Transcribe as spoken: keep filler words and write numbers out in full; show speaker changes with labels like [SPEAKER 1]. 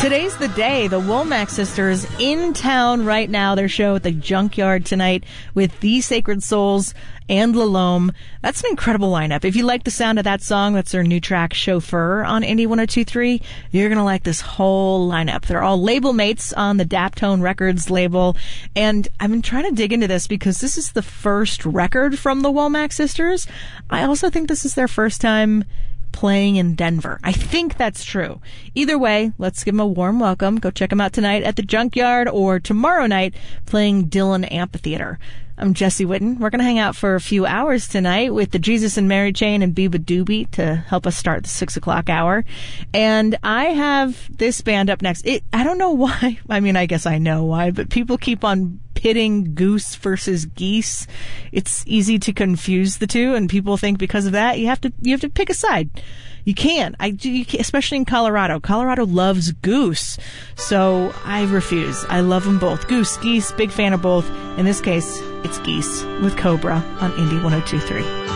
[SPEAKER 1] Today's the day. The Womack Sisters in town right now. Their show at the Junkyard tonight with The Sacred Souls and Lalome. That's an incredible lineup. If you like the sound of that song, that's their new track, Chauffeur, on Indie one oh two point three, you're going to like this whole lineup. They're all label mates on the Daptone Records label. And I've been trying to dig into this because this is the first record from the Womack Sisters. I also think this is their first time playing in Denver. I think that's true. Either way, let's give them a warm welcome. Go check them out tonight at the Junkyard or tomorrow night playing Dillon Amphitheater. I'm Jesse Whitten. We're going to hang out for a few hours tonight with the Jesus and Mary Chain and Biba Doobie to help us start the six o'clock hour. And I have this band up next. It, I don't know why. I mean, I guess I know why, but people keep on pitting Goose versus Geese. It's easy to confuse the two, and people think because of that you have to you have to pick a side. You can't. I you can't, especially in Colorado. Colorado loves Goose, so I refuse. I love them both. Goose, Geese, big fan of both. In this case, it's Geese with Cobra on Indie one oh two point three.